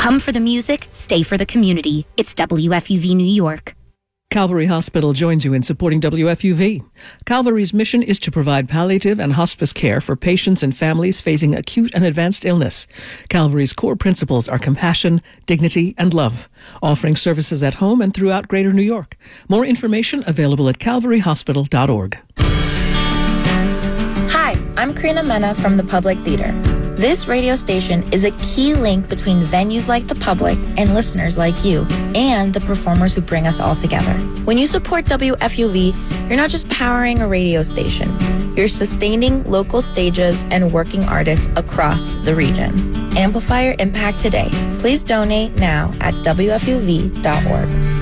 Come for the music, stay for the community. It's WFUV New York. Calvary Hospital joins you in supporting WFUV. Calvary's mission is to provide palliative and hospice care for patients and families facing acute and advanced illness. Calvary's core principles are compassion, dignity, and love, offering services at home and throughout Greater New York. More information available at calvaryhospital.org. Hi, I'm Karina Mena from The Public Theater. This radio station is a key link between venues like The Public and listeners like you, and the performers who bring us all together. When you support WFUV, you're not just powering a radio station. You're sustaining local stages and working artists across the region. Amplify your impact today. Please donate now at WFUV.org.